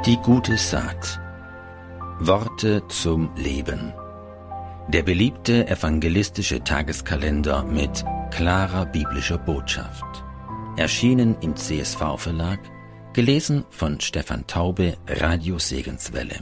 Die gute Saat. Worte zum Leben. Der beliebte evangelistische Tageskalender mit klarer biblischer Botschaft. Erschienen im CSV-Verlag, gelesen von Stefan Taube, Radio Segenswelle.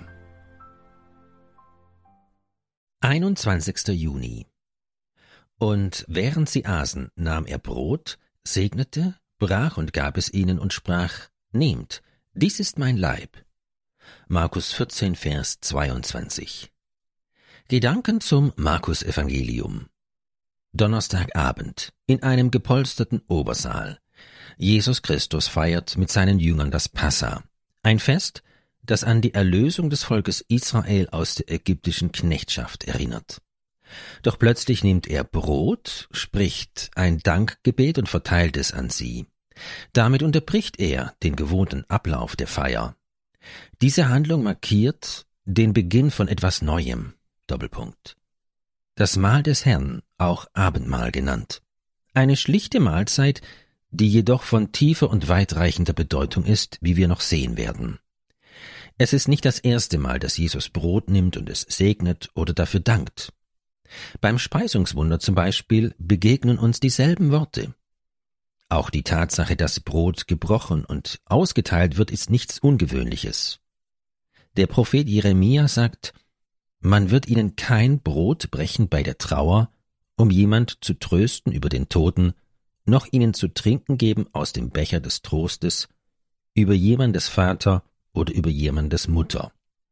21. Juni. Und während sie aßen, nahm er Brot, segnete, brach und gab es ihnen und sprach: Nehmt, dies ist mein Leib. Markus 14, Vers 22. Gedanken zum Markus-Evangelium. Donnerstagabend, in einem gepolsterten Obersaal. Jesus Christus feiert mit seinen Jüngern das Passa, ein Fest, das an die Erlösung des Volkes Israel aus der ägyptischen Knechtschaft erinnert. Doch plötzlich nimmt er Brot, spricht ein Dankgebet und verteilt es an sie. Damit unterbricht er den gewohnten Ablauf der Feier. Diese Handlung markiert den Beginn von etwas Neuem. Doppelpunkt. Das Mahl des Herrn, auch Abendmahl genannt. Eine schlichte Mahlzeit, die jedoch von tiefer und weitreichender Bedeutung ist, wie wir noch sehen werden. Es ist nicht das erste Mal, dass Jesus Brot nimmt und es segnet oder dafür dankt. Beim Speisungswunder zum Beispiel begegnen uns dieselben Worte. Auch die Tatsache, dass Brot gebrochen und ausgeteilt wird, ist nichts Ungewöhnliches. Der Prophet Jeremia sagt: Man wird ihnen kein Brot brechen bei der Trauer, um jemand zu trösten über den Toten, noch ihnen zu trinken geben aus dem Becher des Trostes, über jemandes Vater oder über jemandes Mutter.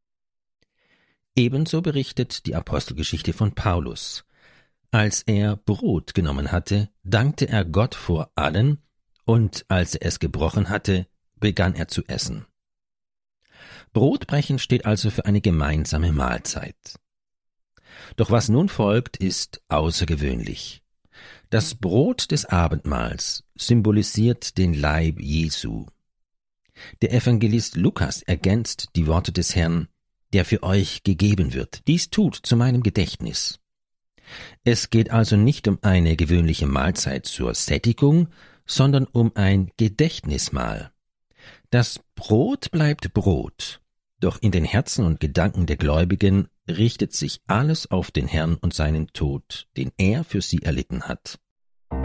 Ebenso berichtet die Apostelgeschichte von Paulus. Als er Brot genommen hatte, dankte er Gott vor allen, und als er es gebrochen hatte, begann er zu essen. Brotbrechen steht also für eine gemeinsame Mahlzeit. Doch was nun folgt, ist außergewöhnlich. Das Brot des Abendmahls symbolisiert den Leib Jesu. Der Evangelist Lukas ergänzt die Worte des Herrn: Der für euch gegeben wird. Dies tut zu meinem Gedächtnis. Es geht also nicht um eine gewöhnliche Mahlzeit zur Sättigung, sondern um ein Gedächtnismahl. Das Brot bleibt Brot, doch in den Herzen und Gedanken der Gläubigen richtet sich alles auf den Herrn und seinen Tod, den er für sie erlitten hat.